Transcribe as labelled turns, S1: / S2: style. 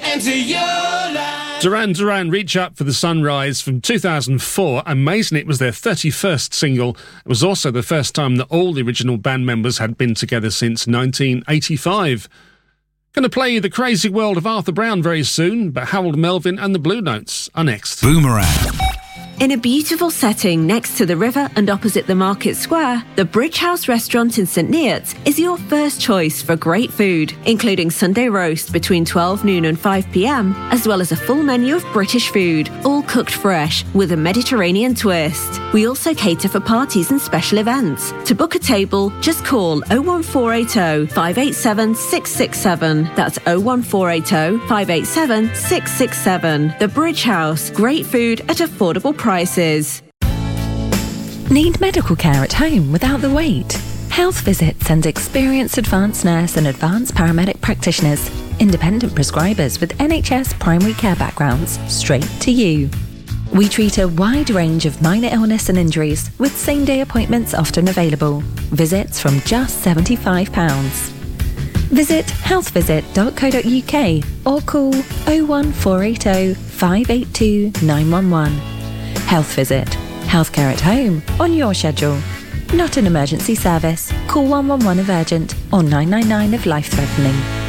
S1: Enter your life.
S2: Duran Duran, Reach Up for the Sunrise from 2004. Amazingly, it was their 31st single. It was also the first time that all the original band members had been together since 1985. Going to play you The Crazy World of Arthur Brown very soon, but Harold Melvin and the Blue Notes are next.
S3: Boomerang.
S4: In a beautiful setting next to the river and opposite the market square, the Bridge House restaurant in St Neots is your first choice for great food, including Sunday roast between 12 noon and 5 p.m, as well as a full menu of British food, all cooked fresh with a Mediterranean twist. We also cater for parties and special events. To book a table, just call 01480 587 667. That's 01480 587 667. The Bridge House. Great food at affordable prices.
S5: Need medical care at home without the wait? Health Visit sends experienced advanced nurse and advanced paramedic practitioners, independent prescribers with NHS primary care backgrounds, straight to you. We treat a wide range of minor illness and injuries with same-day appointments often available. Visits from just £75. Visit healthvisit.co.uk or call 01480 582 911. Health Visit. Healthcare at home on your schedule. Not an emergency service. Call 111 if urgent or 999 if life-threatening.